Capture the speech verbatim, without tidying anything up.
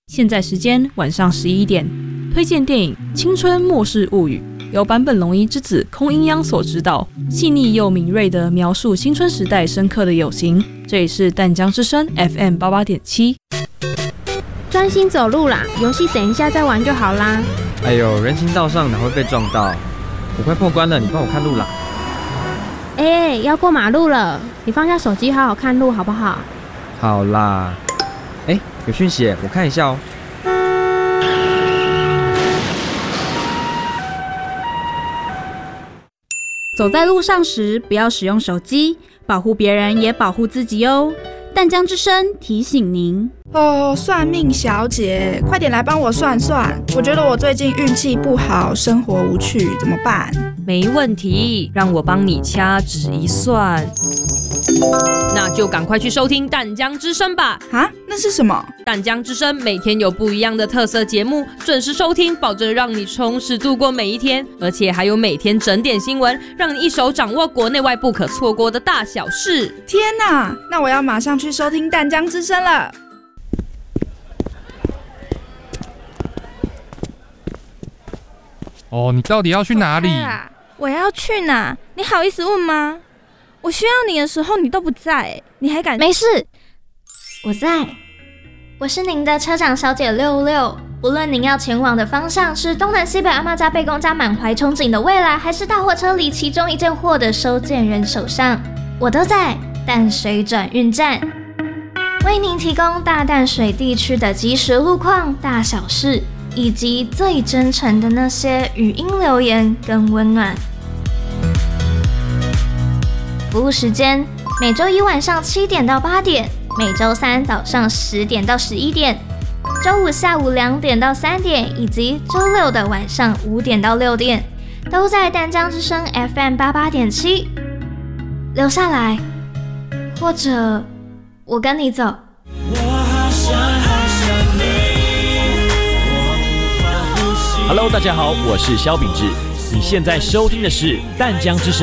现在时间晚上十一点，推荐电影《青春末世物语》，由坂本龙一之子空音央所指导，细腻又敏锐地描述青春时代深刻的友情。这里是淡江之声 F M 八八点七。 专心走路啦，游戏等一下再玩就好啦。 哎呦，人行道上哪会被撞到？我快破关了，你帮我看路啦。 哎、欸，要过马路了，你放下手机好好看路好不好？ 好啦。哎、欸，有讯息，我看一下哦。 走在路上时，不要使用手机，保护别人也保护自己哦。淡江之声提醒您。 哦，算命小姐，快点来帮我算算。我觉得我最近运气不好，生活无趣，怎么办？ 没问题，让我帮你掐指一算。那就赶快去收听淡江之声吧。 啊，那是什么？ 淡江之声每天有不一样的特色节目，准时收听，保证让你充实度过每一天。而且还有每天整点新闻，让你一手掌握国内外不可错过的大小事。 天哪，那我要马上去收听淡江之声了。 哦，你到底要去哪里？ 我要去哪？你好意思问吗？我需要你的时候你都不在，你还敢？ 没事，我在。我是您的车长小姐六六。不论您要前往的方向是东南西北阿嬷家、贝公家满怀憧憬的未来，还是大货车里其中一件货的收件人手上，我都在淡水转运站，为您提供大淡水地区的即时路况、大小事，以及最真诚的那些语音留言跟温暖。服务时间：每周一晚上七点到八点，每周三早上十点到十一点，周五下午两点到三点，以及周六的晚上五点到六点，都在淡江之声 F M 八八点七。留下来，或者我跟你走。 Hello， 大家好，我是萧秉治，你现在收听的是淡江之声